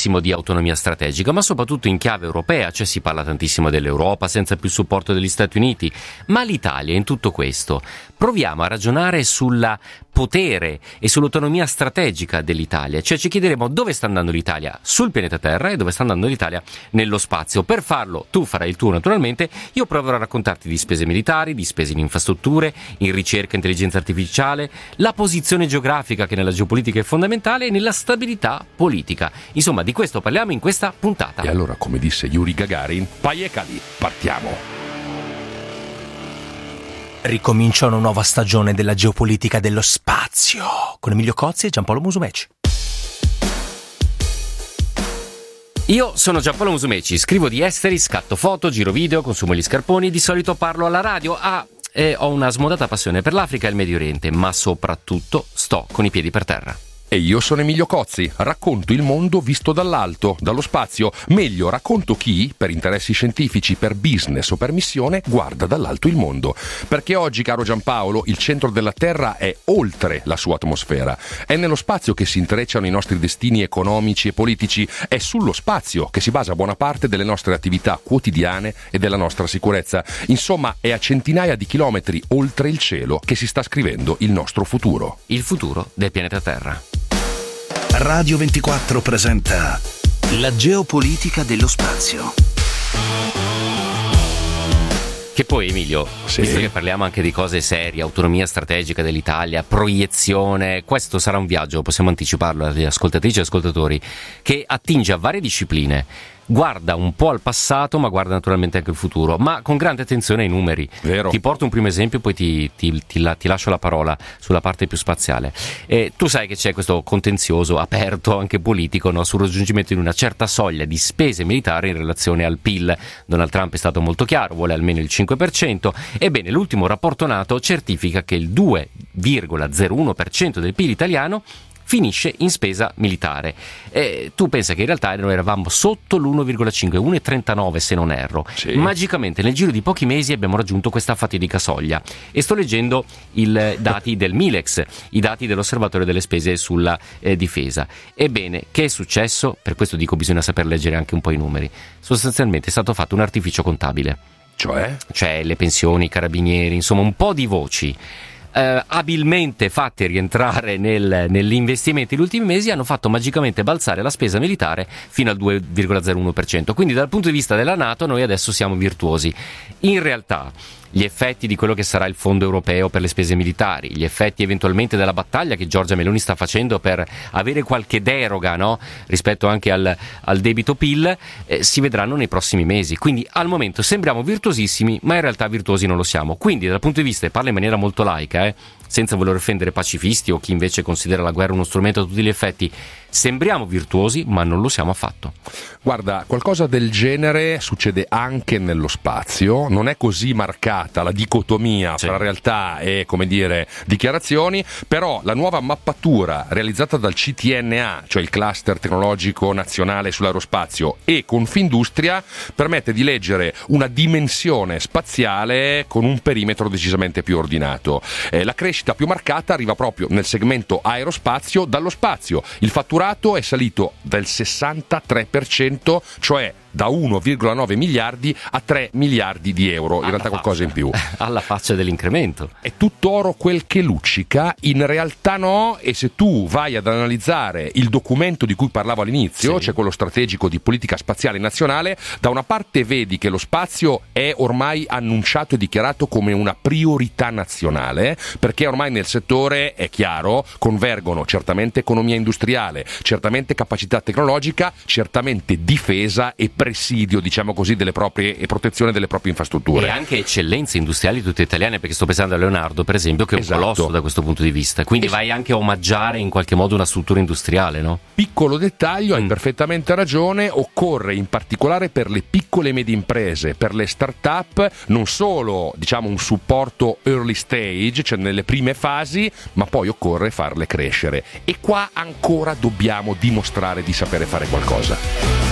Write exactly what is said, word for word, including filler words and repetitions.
tantissimo di autonomia strategica, ma soprattutto in chiave europea, cioè si parla tantissimo dell'Europa senza più supporto degli Stati Uniti, ma l'Italia in tutto questo, proviamo a ragionare sul potere e sull'autonomia strategica dell'Italia, cioè ci chiederemo dove sta andando l'Italia sul pianeta Terra e dove sta andando l'Italia nello spazio. Per farlo tu farai il tuo naturalmente, io proverò a raccontarti di spese militari, di spese in infrastrutture, in ricerca, intelligenza artificiale, la posizione geografica che nella geopolitica è fondamentale e nella stabilità politica. Insomma, di questo parliamo in questa puntata. E allora, come disse Yuri Gagarin, paiekali, partiamo! Ricomincia una nuova stagione della geopolitica dello spazio con Emilio Cozzi e Giampaolo Musumeci. Io sono Giampaolo Musumeci, scrivo di esteri, scatto foto, giro video, consumo gli scarponi, di solito parlo alla radio, ah, e ho una smodata passione per l'Africa e il Medio Oriente, ma soprattutto sto con i piedi per terra. E io sono Emilio Cozzi, racconto il mondo visto dall'alto, dallo spazio. Meglio, racconto chi, per interessi scientifici, per business o per missione, guarda dall'alto il mondo. Perché oggi, caro Giampaolo, il centro della Terra è oltre la sua atmosfera. È nello spazio che si intrecciano i nostri destini economici e politici. È sullo spazio che si basa buona parte delle nostre attività quotidiane e della nostra sicurezza. Insomma, è a centinaia di chilometri oltre il cielo che si sta scrivendo il nostro futuro. Il futuro del pianeta Terra. Radio ventiquattro presenta la geopolitica dello spazio. Che poi, Emilio, sì. Visto che parliamo anche di cose serie, autonomia strategica dell'Italia, proiezione, questo sarà un viaggio, possiamo anticiparlo agli ascoltatrici e ascoltatori, che attinge a varie discipline. Guarda un po' al passato, ma guarda naturalmente anche il futuro, ma con grande attenzione ai numeri. Vero. Ti porto un primo esempio, poi ti, ti, ti, la, ti lascio la parola sulla parte più spaziale. E tu sai che c'è questo contenzioso aperto, anche politico, no, sul raggiungimento di una certa soglia di spese militari in relazione al P I L. Donald Trump è stato molto chiaro, vuole almeno il cinque per cento. Ebbene, l'ultimo rapporto NATO certifica che il due virgola zero uno per cento del P I L italiano finisce in spesa militare. E tu pensa che in realtà noi eravamo sotto l'uno virgola cinque, uno virgola trentanove se non erro. Sì. Magicamente nel giro di pochi mesi abbiamo raggiunto questa fatidica soglia. E sto leggendo i dati del Milex, i dati dell'osservatorio delle spese sulla eh, difesa. Ebbene, che è successo? Per questo dico bisogna saper leggere anche un po' i numeri. Sostanzialmente è stato fatto un artificio contabile. Cioè? Cioè le pensioni, i carabinieri, insomma un po' di voci. Uh, abilmente fatte rientrare nel, negli investimenti negli ultimi mesi hanno fatto magicamente balzare la spesa militare fino al due virgola zero uno per cento. Quindi dal punto di vista della NATO noi adesso siamo virtuosi. In realtà gli effetti di quello che sarà il fondo europeo per le spese militari, gli effetti eventualmente della battaglia che Giorgia Meloni sta facendo per avere qualche deroga, no? rispetto anche al, al debito P I L, eh, si vedranno nei prossimi mesi. Quindi al momento sembriamo virtuosissimi, ma in realtà virtuosi non lo siamo. Quindi dal punto di vista, e parlo in maniera molto laica, eh, senza voler offendere pacifisti o chi invece considera la guerra uno strumento a tutti gli effetti, sembriamo virtuosi, ma non lo siamo affatto. Guarda, qualcosa del genere succede anche nello spazio, non è così marcata la dicotomia sì. tra realtà e, come dire, dichiarazioni, però la nuova mappatura realizzata dal C T N A, cioè il cluster tecnologico nazionale sull'aerospazio, e Confindustria permette di leggere una dimensione spaziale con un perimetro decisamente più ordinato. Eh, la crescita più marcata arriva proprio nel segmento aerospazio dallo spazio. Il fatturato è salito del sessantatré per cento, cioè da uno virgola nove miliardi a tre miliardi di euro, in realtà qualcosa in più. Alla faccia dell'incremento. È tutto oro quel che luccica? In realtà no, e se tu vai ad analizzare il documento di cui parlavo all'inizio, sì. cioè quello strategico di politica spaziale nazionale, da una parte vedi che lo spazio è ormai annunciato e dichiarato come una priorità nazionale, perché ormai nel settore, è chiaro, convergono certamente economia industriale, certamente capacità tecnologica, certamente difesa e presidio, diciamo così, delle proprie e protezione delle proprie infrastrutture. E anche eccellenze industriali tutte italiane, perché sto pensando a Leonardo, per esempio, che è un esatto. colosso da questo punto di vista. Quindi es- vai anche a omaggiare in qualche modo una struttura industriale, no? Piccolo dettaglio, mm. hai perfettamente ragione, occorre in particolare per le piccole e medie imprese, per le start-up, non solo, diciamo, un supporto early stage, cioè nelle prime fasi, ma poi occorre farle crescere. E qua ancora dobbiamo dimostrare di sapere fare qualcosa.